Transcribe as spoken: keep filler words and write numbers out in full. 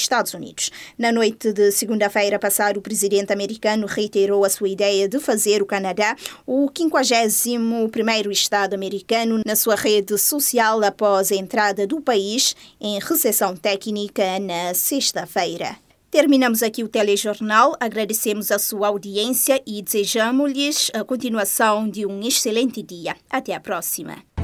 Estados Unidos. Na noite de segunda-feira passada, o presidente americano reiterou a sua ideia de fazer o Canadá o quinquagésimo primeiro Estado americano na sua rede social após a entrada do país em recessão técnica na sexta-feira. Terminamos aqui o telejornal, agradecemos a sua audiência e desejamos-lhes a continuação de um excelente dia. Até a próxima.